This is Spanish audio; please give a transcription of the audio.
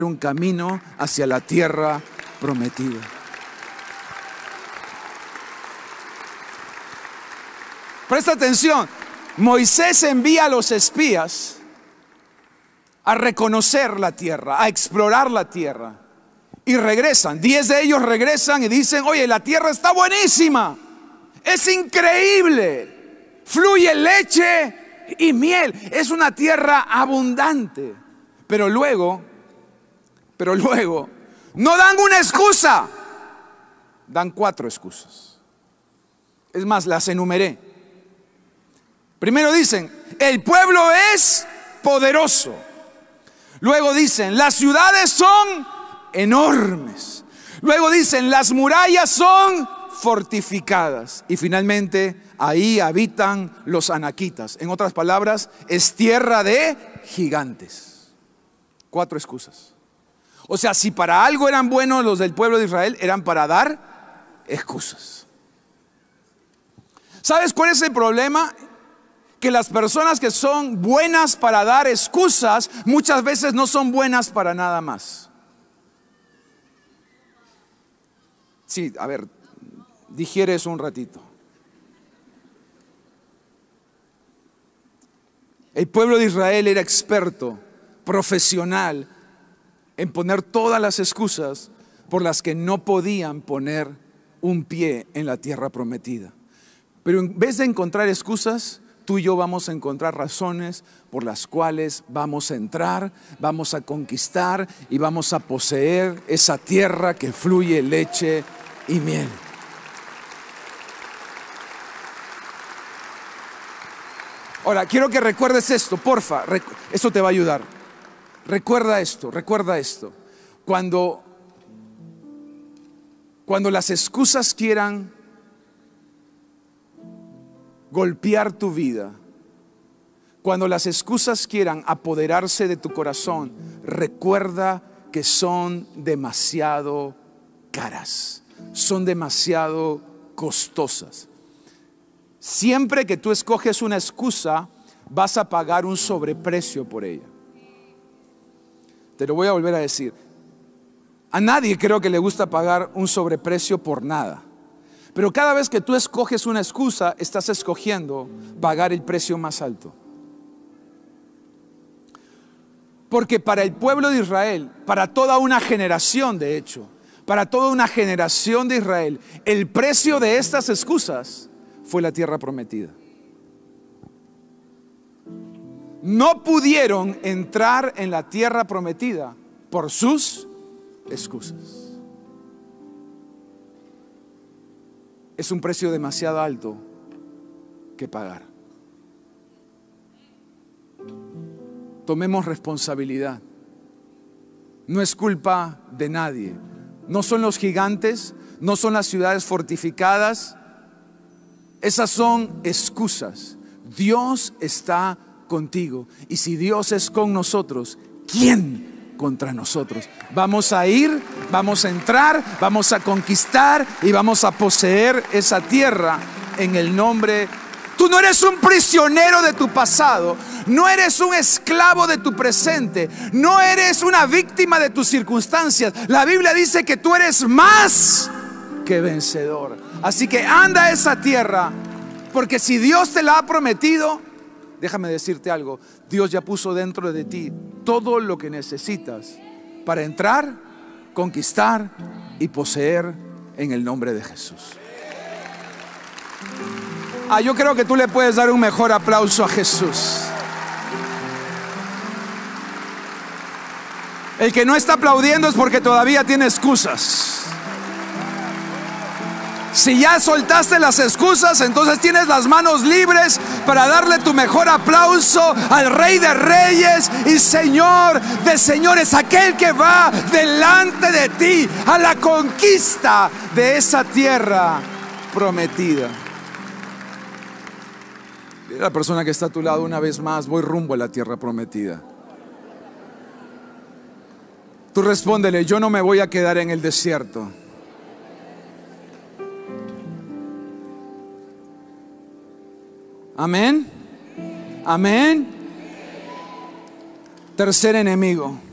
un camino hacia la tierra prometida. Presta atención, Moisés envía a los espías a reconocer la tierra, a explorar la tierra, y regresan. 10 de ellos regresan y dicen: oye, la tierra está buenísima, es increíble, fluye leche y miel, es una tierra abundante. Pero luego no dan una excusa, dan 4 excusas. Es más, las enumeré. Primero dicen: el pueblo es poderoso. Luego dicen: las ciudades son enormes. Luego dicen: las murallas son fortificadas. Y finalmente, ahí habitan los anaquitas. En otras palabras, es tierra de gigantes. 4 excusas. O sea, si para algo eran buenos los del pueblo de Israel, eran para dar excusas. ¿Sabes cuál es el problema? Que las personas que son buenas para dar excusas muchas veces no son buenas para nada más. Sí, a ver, digiere eso un ratito. El pueblo de Israel era experto, profesional en poner todas las excusas por las que no podían poner un pie en la tierra prometida. Pero en vez de encontrar excusas, tú y yo vamos a encontrar razones por las cuales vamos a entrar, vamos a conquistar y vamos a poseer esa tierra que fluye leche y miel. Ahora, quiero que recuerdes esto, porfa, esto te va a ayudar. Recuerda esto. Cuando las excusas quieran golpear tu vida, cuando las excusas quieran apoderarse de tu corazón, recuerda que son demasiado caras, son demasiado costosas. Siempre que tú escoges una excusa, vas a pagar un sobreprecio por ella. Te lo voy a volver a decir. A nadie creo que le gusta pagar un sobreprecio por nada. Pero cada vez que tú escoges una excusa, estás escogiendo pagar el precio más alto. Porque para el pueblo de Israel, para toda una generación de hecho, para toda una generación de Israel, el precio de estas excusas fue la tierra prometida. No pudieron entrar en la tierra prometida por sus excusas. Es un precio demasiado alto que pagar. Tomemos responsabilidad. No es culpa de nadie. No son los gigantes, no son las ciudades fortificadas. Esas son excusas. Dios está contigo. Y si Dios es con nosotros, ¿quién contra nosotros? Vamos a ir, vamos a entrar, vamos a conquistar y vamos a poseer esa tierra en el nombre. Tú no eres un prisionero de tu pasado, no eres un esclavo de tu presente, no eres una víctima de tus circunstancias. La Biblia dice que tú eres más que vencedor. Así que anda a esa tierra, porque si Dios te la ha prometido, déjame decirte algo, Dios ya puso dentro de ti todo lo que necesitas para entrar, conquistar y poseer en el nombre de Jesús. Yo creo que tú le puedes dar un mejor aplauso a Jesús. El que no está aplaudiendo es porque todavía tiene excusas. Si ya soltaste las excusas, entonces tienes las manos libres para darle tu mejor aplauso al Rey de Reyes y Señor de Señores, aquel que va delante de ti a la conquista de esa tierra prometida. Dile a la persona que está a tu lado una vez más: voy rumbo a la tierra prometida. Tú respóndele: yo no me voy a quedar en el desierto. Amén. Amén. Tercer enemigo.